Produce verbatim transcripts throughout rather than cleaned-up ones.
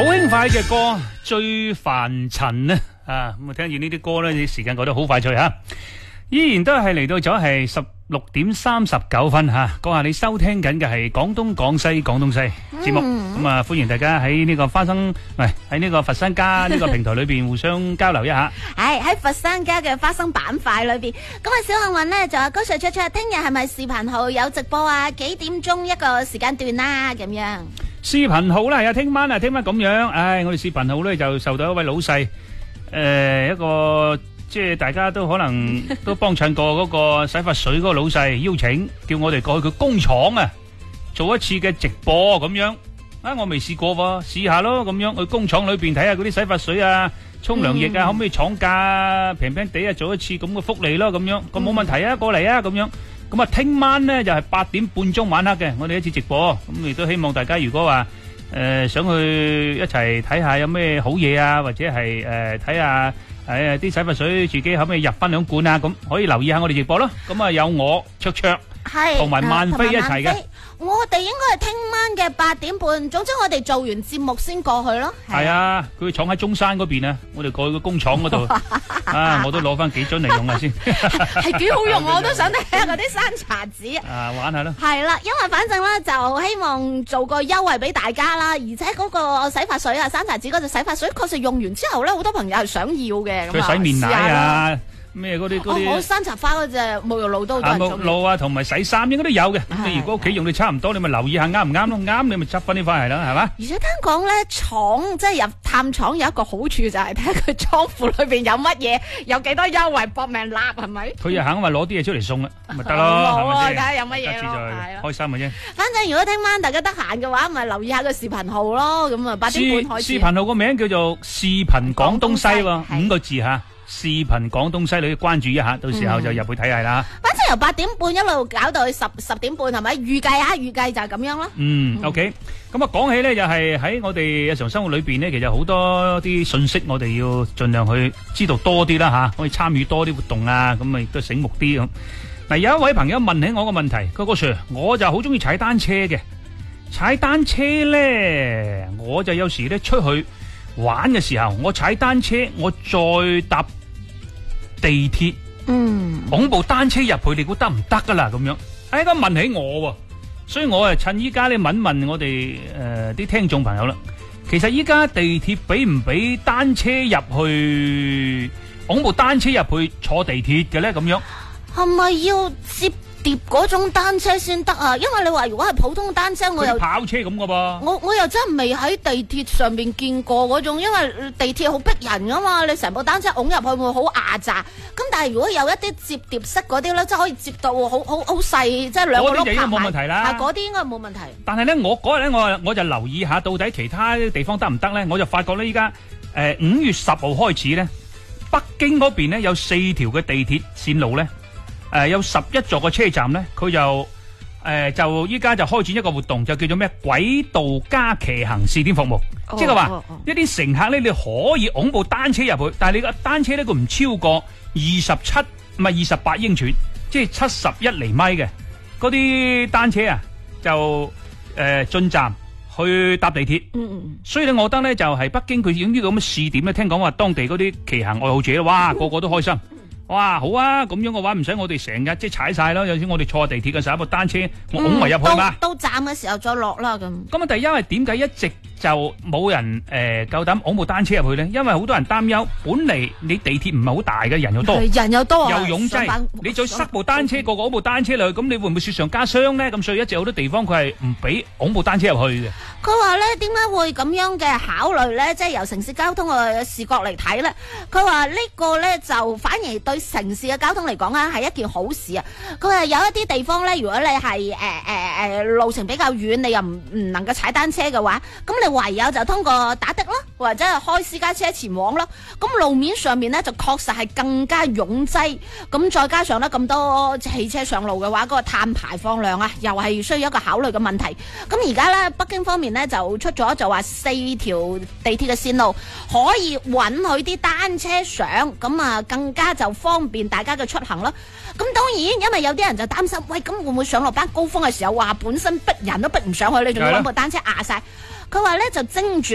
輕快嘅歌，最凡塵咧啊！咁啊，聽住呢啲歌咧，啲時間過得好快脆吓，依然都係嚟到咗係十六點三十九分吓。講下你收聽緊嘅係廣東廣西廣東西節目，咁啊歡迎大家喺呢個花生，唔係喺呢個佛山家呢個平台裏邊互相交流一下。 係喺佛山家嘅花生板塊裏邊，咁啊小幸運咧就話高 Sir 卓卓，聽日係咪視頻號有直播啊？幾點鐘一個時間段啦？咁樣。 視頻號啦，係啊，聽晚啊，聽晚咁樣，唉，我哋視頻號咧就受到一位老細，誒，一個即係大家都可能都幫襯過嗰個洗髮水嗰個老細邀請，叫我哋過去佢工廠啊，做一次嘅直播咁樣，啊，我未試過喎，試下咯，咁樣去工廠裏邊睇下嗰啲洗髮水啊、沖涼液啊，可唔可以廠價平平地啊，做一次咁嘅福利咯，咁樣，咁冇問題啊，過嚟啊，咁樣。咁啊，聽晚咧就係八點半鐘晚黑嘅，我哋一次直播，咁亦都希望大家如果話誒想去一齊睇下有咩好嘢啊，或者係誒睇下誒啲洗髮水自己可唔可以入翻兩罐啊，咁可以留意下我哋直播咯。咁啊有我卓卓同埋萬飛一齊嘅。 我哋應該係聽晚嘅八點半，總之我哋做完節目先過去咯。 係啊，佢廠喺中山嗰邊啊，我哋過去個工廠嗰度啊，我都攞翻幾樽嚟用下先。 係幾好用，我都想睇下嗰啲山茶紙啊，玩下咯。 係啦，因為反正咧就希望做個優惠俾大家啦，而且嗰個洗髮水啊，山茶紙嗰隻洗髮水確實用完之後咧，好多朋友係想要嘅。 佢洗面奶啊。咩嗰啲嗰啲， 我山茶花嗰隻沐浴露都好多人中意。 沐浴露啊，同埋洗衫應該都有嘅。咁你如果屋企用到差唔多，你咪留意下啱唔啱咯。啱你咪執翻呢塊係啦，係嘛？而且聽講咧，廠即係入探廠有一個好處就係睇下佢倉庫裏邊有乜嘢，有幾多優惠，搏命立係咪？ 佢又肯話攞啲嘢出嚟送啦，咪得咯， 係咪先？ 睇下有乜嘢咯， 開心嘅啫。 反正如果聽晚大家得閒嘅話，咪留意下個視頻號咯。咁啊，八點半開始。 視頻號個名叫做視頻廣東西喎，五個字吓。視頻廣東西你要關注一下，到時候就入去睇下啦。 反正由八點半一路搞到去十十點半係咪？預計啊，預計就係咁樣咯。 嗯 ，OK。咁啊，講起咧，就係喺我哋日常生活裏邊咧，其實好多啲信息，我哋要盡量去知道多啲啦吓，可以參與多啲活動啊，咁啊亦都醒目啲咁。嗱，有一位朋友問起我個問題，佢哥 Sir，我就好中意踩單車嘅，踩單車咧，我就有時咧出去玩嘅時候，我踩單車，我再搭地鐵，嗯，拱部單車入去，你估得唔得噶啦？咁樣，哎，咁問起我，所以我啊趁依家咧問問我哋誒啲聽眾朋友啦。其實依家地鐵俾唔俾單車入去，拱部單車入去坐地鐵嘅咧？咁樣係咪要接疊嗰種單車先得啊？因為你話如果係普通單車，我又跑車咁噶噃。我我又真係未喺地鐵上邊見過嗰種，因為地鐵好逼人噶嘛，你成部單車拱入去會好壓榨。咁但係如果有一啲摺疊式嗰啲咧，即係可以摺到好好好細，即係兩個碌排。嗰啲就應該冇問題啦。係嗰啲應該冇問題。但係咧，我嗰日咧，我我就留意下到底其他地方得唔得咧？我就發覺咧，依家誒五月十號開始咧，北京嗰邊咧有四條嘅地鐵線路咧。誒、呃，有十一座嘅車站咧，佢就誒、呃、就依家就開展一個活動，就叫做咩軌道加騎行試點服務，哦、即係話、哦哦、一啲乘客咧，你可以拱部單車入去，但係你個單車咧，佢唔超過二十七唔係二十八英寸，即係七十一厘米嘅嗰啲單車啊，就誒進、呃、站去搭地鐵。嗯嗯，所以咧，我覺得咧就係、是、北京佢用呢個咁嘅試點咧，聽講話當地嗰啲騎行愛好者，哇，個個都開心。哇，好啊！咁樣嘅話唔使我哋成日即係踩晒咯，有時我哋坐地鐵嘅時候，部單車我拱埋入去嘛。到站嘅時候再落啦咁。咁啊，第一因為點解一直就冇人誒夠膽拱部單車入去咧？因為好多人擔憂，本嚟你地鐵唔係好大嘅，人又多，人又多，又擁擠，你再塞部單車，個個拱部單車落去，咁你會唔會雪上加霜咧？咁所以一直好多地方佢係唔俾拱部單車入去嘅。佢話咧，點解會咁樣嘅考慮咧？即係由城市交通嘅視角嚟睇咧，佢話呢個咧就反而對城市嘅交通嚟講啊，係一件好事啊！佢話有一啲地方咧，如果你係誒誒誒路程比較遠，你又唔唔能夠踩單車嘅話，咁你唯有就通過打的咯，或者係開私家車前往咯。咁路面上面咧就確實係更加擁擠，咁再加上咧咁多汽車上路嘅話，嗰個碳排放量啊，又係需要一個考慮嘅問題。咁而家咧北京方面咧就出咗就話四條地鐵嘅線路可以允許啲單車上，咁啊更加就方便大家嘅出行咯。咁當然，因為有啲人就擔心，喂，咁會唔會上落班高峰嘅時候話本身逼人都逼唔上去，你仲要揾部單車壓晒？佢話咧就精準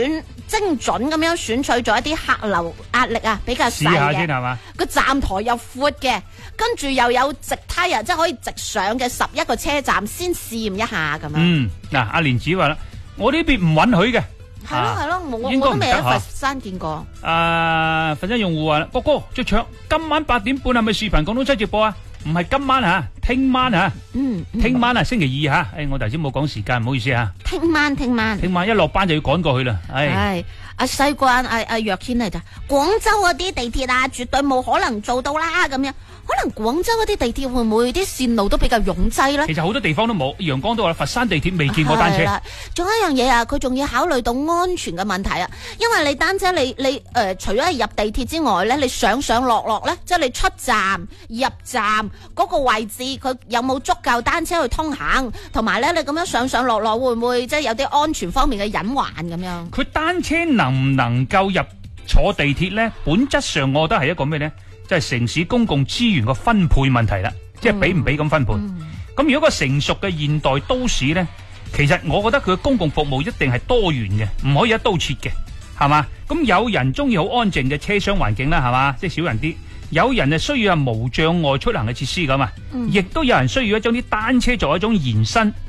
精準咁樣選取咗一啲客流壓力啊比較細試下先嘅， 係嘛？ 個站台又闊嘅，跟住又有直梯啊，即係可以直上嘅十一個車站先試驗一下咁樣。 嗯，嗱，阿蓮子話啦，我呢邊唔允許嘅。 係咯係咯，我應該我都未喺唔得嚇佛山見過。 啊，佛山用戶話啦，哥哥着搶，今晚八點半係咪視頻廣東西直播啊？唔係今晚吓，聽晚吓， 嗯， 聽晚啊，星期二吓。誒，我頭先冇講時間，唔好意思吓。 聽晚聽晚。 聽晚一落班就要趕過去啦。唉， 係阿西關阿阿若軒嚟就廣州嗰啲地鐵啊，絕對冇可能做到啦咁樣。可能廣州嗰啲地鐵會唔會啲線路都比較擁擠咧？ 其實好多地方都冇，陽江都話佛山地鐵未見過單車。 係啦，仲有一樣嘢啊，佢仲要考慮到安全嘅問題啊。因為你單車你你誒、呃，除咗係入地鐵之外咧，你上上落落咧，即係你出站入站嗰個位置，佢有冇足夠單車去通行？同埋咧，你咁樣上上落落會唔會即係有啲安全方面嘅隱患咁樣？ 佢單車能唔能夠入坐地鐵咧？本質上我覺得係一個咩咧？即係城市公共資源個分配問題啦，即係俾唔俾咁分配。咁、嗯嗯、如果個成熟嘅現代都市咧，其實我覺得佢嘅公共服務一定係多元嘅，唔可以一刀切嘅，係嘛？咁有人中意好安靜嘅車廂環境啦，係嘛？即係少人啲。有人係需要係無障礙出行嘅設施咁啊，亦、嗯、都有人需要一種啲單車作為一種延伸，